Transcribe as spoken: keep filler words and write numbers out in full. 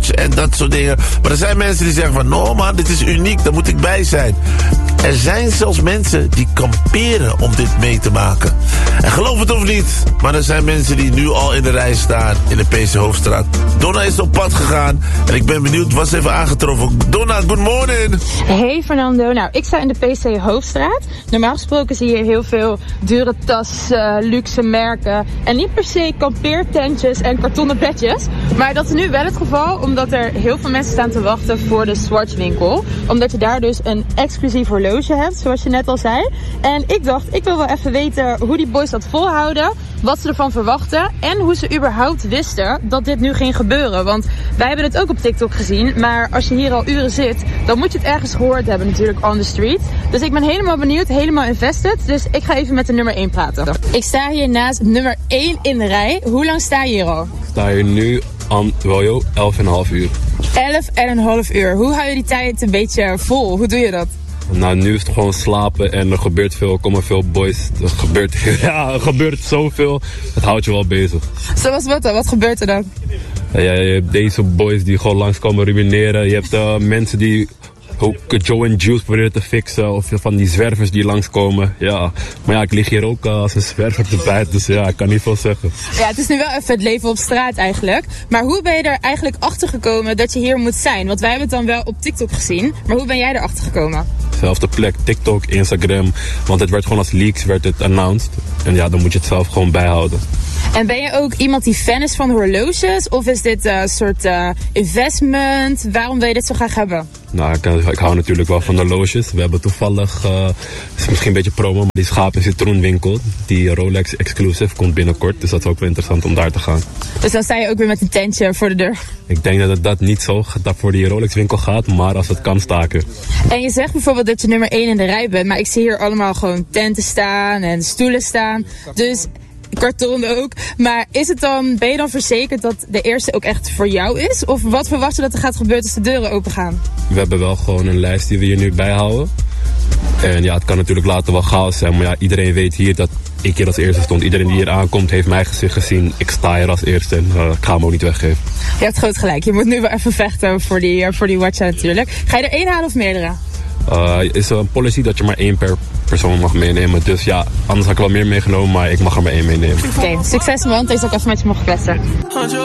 Swatch en dat soort dingen. Maar er zijn mensen die zeggen van, no man, dit is uniek, daar moet ik bij zijn. Er zijn zelfs mensen die kamperen om dit mee te maken. En geloof het of niet, maar er zijn mensen die nu al in de rij staan in de P C Hoofdstraat. Donna is op pad gegaan en ik ben benieuwd, was even aangetroffen. Donna, good morning. Hey Fernando, nou ik sta in de P C Hoofdstraat. Normaal gesproken zie je heel veel dure tassen, luxe merken en niet per se kampeertentjes en kartonnen bedjes. Maar dat is nu wel het geval, omdat er heel veel mensen staan te wachten voor de Swatch winkel. Omdat je daar dus een exclusief horloge hebt, zoals je net al zei. En ik dacht, ik wil wel even weten hoe die boys dat volhouden, wat ze ervan verwachten en hoe ze überhaupt wisten dat dit nu ging gebeuren. Want wij hebben het ook op TikTok gezien, maar als je hier al uren zit, dan moet je het ergens gehoord hebben natuurlijk on the street. Dus ik ben helemaal benieuwd, helemaal invested. Dus ik ga even met de nummer één praten. Ik sta hier naast nummer één in de rij. Hoe lang sta je hier al? Ik sta hier nu aan, wel joh, elf en een half uur. elf en een half uur. Hoe hou je die tijd een beetje vol? Hoe doe je dat? Nou, nu is het gewoon slapen en er gebeurt veel, er komen veel boys. Er gebeurt, ja, er gebeurt zoveel. Het houdt je wel bezig. Zoals wat dan? Wat gebeurt er dan? Ja, je hebt deze boys die gewoon langskomen ruïneren. Je hebt uh, mensen die ook Joe en Juice proberen te fixen. Of van die zwervers die langskomen. Ja, maar ja, ik lig hier ook uh, als een zwerver te bijten. Dus ja, ik kan niet veel zeggen. Ja, het is nu wel even het leven op straat eigenlijk. Maar hoe ben je er eigenlijk achter gekomen dat je hier moet zijn? Want wij hebben het dan wel op TikTok gezien. Maar hoe ben jij erachter gekomen? Zelfde plek, TikTok, Instagram. Want het werd gewoon als leaks, werd het announced. En ja, dan moet je het zelf gewoon bijhouden. En ben je ook iemand die fan is van horloges? Of is dit een soort uh, investment? Waarom wil je dit zo graag hebben? Nou, ik, ik hou natuurlijk wel van horloges. We hebben toevallig, uh, is misschien een beetje promo, maar die schaap- en citroenwinkel, die Rolex Exclusive, komt binnenkort. Dus dat is ook wel interessant om daar te gaan. Dus dan sta je ook weer met een tentje voor de deur? Ik denk dat het dat niet zo dat voor die Rolex winkel gaat, maar als het kan staken. En je zegt bijvoorbeeld dat je nummer één in de rij bent, maar ik zie hier allemaal gewoon tenten staan en stoelen staan. Dus karton ook. Maar is het dan, ben je dan verzekerd dat de eerste ook echt voor jou is? Of wat verwacht je dat er gaat gebeuren als de deuren open gaan? We hebben wel gewoon een lijst die we hier nu bijhouden. En ja, het kan natuurlijk later wel chaos zijn. Maar ja, iedereen weet hier dat ik hier als eerste stond. Iedereen die hier aankomt heeft mijn gezicht gezien. Ik sta hier als eerste en uh, ik ga hem ook niet weggeven. Je hebt groot gelijk. Je moet nu wel even vechten voor die, uh, voor die watch natuurlijk. Ga je er één halen of meerdere? Uh, is er een policy dat je maar één per persoon mag meenemen. Dus ja, anders had ik wel meer meegenomen, maar ik mag er maar één meenemen. Oké, okay, succes man. Deze ook even met je mogen kletsen.